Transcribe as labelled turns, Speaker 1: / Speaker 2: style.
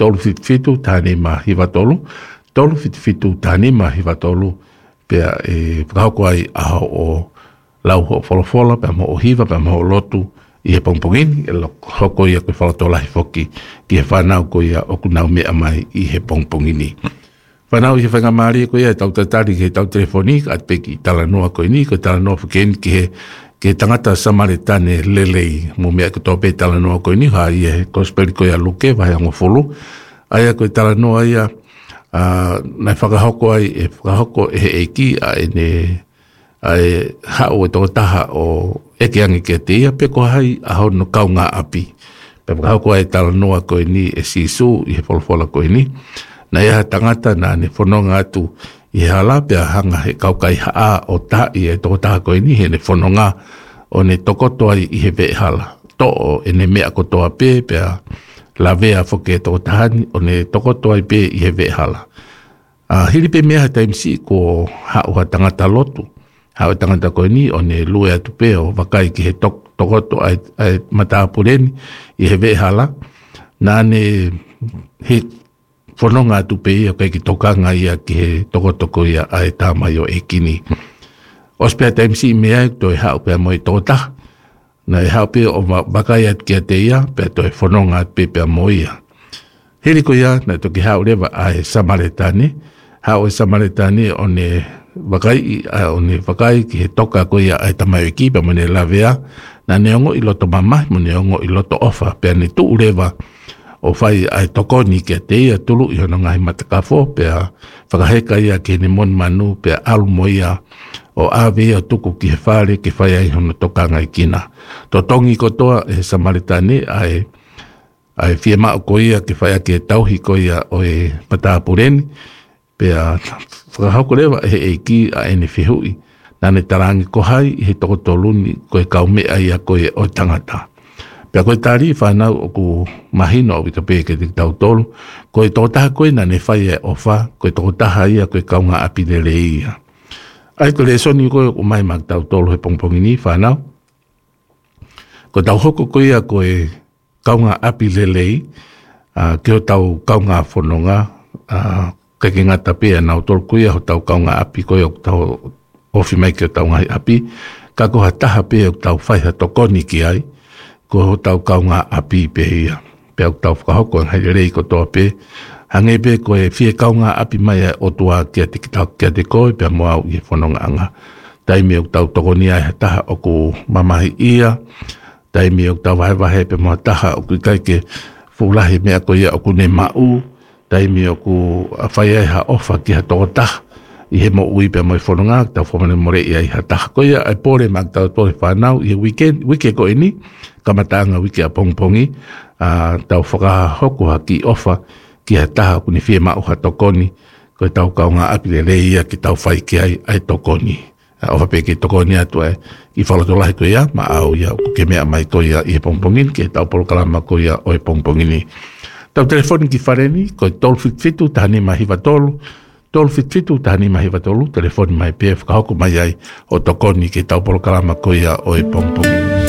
Speaker 1: tolu fitu tani mahiva tolu, tolu fitu tani mahiva tolu, pea whakahoko ai aho o lau ho folofola, pea mo o hiva, pea mo o lotu, i he pongpongini, e hoko ia koe whalatolahi foki, ki he whanau koe ia oku nau mea mai i he pongpongini. Whanau i he whanga maari koe ia, tau tatari ki he tau telefonik, at peki tala noa koe ni, koe tala noa whakeni ki he tangata Samaritane lelei, mo mea koe tope tala noa koe ni, ha i he kosperi koe ia luke, vai ango folu, aia koe tala noa ia, nai whakahoko ai, e whakahoko e he eiki, a ene, ai hao e tō taha o eke angi ke te ia, pe ko hai aho no kaunga api. Pe whakahoko ai tala noa koe ni e sisu, i he wholofola koe ni, na ia tangata na ne whanonga atu i he hala, pe a hanga he kaukai haa o ta i e tō taha koe ni, he ne whanonga o ne tokoto ai i he ve hala. Tō e ne mea kotoa pe, pe a la vea whoke tō tahani, o ne tokoto ai pe i he ve hala. Hiri pe mea taimsi ko hao ha tangata lotu, hao tangata koe ni, o ne lue atu pe o wakai ki he tokoto ai mataapureni i he ve hala, na ne he whanonga atu pe ia kai ki tokanga ia ki he tokotoko ia ai tāmai o e kini. Ospea taimsi mea to e hao pea mo i tōta, na e hao pe o wakai atu kia te ia, pea to e whanonga atu pe pea mo ia. Heri ko ia, na toki hao rewa ai Samaritane, hao e Samaritane o ne wakai ki he toka ko ia ai tamai o ki, pea mo ne lavea, na ne ongo i loto mamai, mo ne ongo i loto ofa, pea ne tuu rewa, o whai ai tokoni kia te ia tulu i hono ngai matakafo, pea whakaheka ia ki ne mon manu, pea alumo ia o awe ia tuku ki he whare ki whai ai hono toka ngai kina. To tongi kotoa e Samaritane ai fie mao ko ia ki whai aki e tauhi ko ia o e Mataapureni, pea whakahauko rewa e eiki a ene whihui, nane tarangi ko hai i he tokotoluni ko e kaumea ia ko e o tangata. Pea koe tari whanau o ku mahino o wika peke te tau tolu, koe tōtaha koe na ne whai e ofa, koe tōtaha ia koe kaunga api lele ia. Ai koe le soni koe o mai mak tau tolu he pongpongini whanau. Koe tau hoko koe ia koe kaunga api lele ki o tau kaunga whanonga, kake ngata pia nau tolu koe ho tau kaunga api koe o tau ofi mai ki o tau ngai api, kako ha taha pia o tau whaiha tokoni ki ai, ko ho tau kaunga api pe ia. Pe au tau whakahoko ang haere rei ko toa pe. Hange pe ko e fie kaunga api mai o tua kia te kitau kia te koe pe mo au i e whanonga anga. Taimi au tau tokoni ai taha o ku mamahi ia. Taimi au tau wahe pe mo taha o ku kaike fulahi mea ko ia o ku ne mau. Taimi au ku whai ai ha ofa ki ha toko taha. I he mo ui pe mo i whanonga, tau whamane more i ai ha taha. Ko ia ai pore mak tau tore whanau i wike ko ini. Kamatanga wiki a pongpongi, tau whakahoko ha ki ofa, ki ha taha kuni fie mao ha tokoni, koe tau kaunga api le reia ki tau whai ki ai tokoni. Ofa pe ki tokoni atu ai, i whalatolahi ko ia, ma au ia, ke mea mai ko ia i he pongpongini, ke tau polokalama ko ia o he pongpongini. Tau telefoni ki whareni, koe tolu fitu, tahani mahiwa tolu, tolu fitu, tahani mahiwa tolu, telefoni mai pe, whakahoko mai ai, o tokoni, ke tau polokalama ko ia o he pongpongini.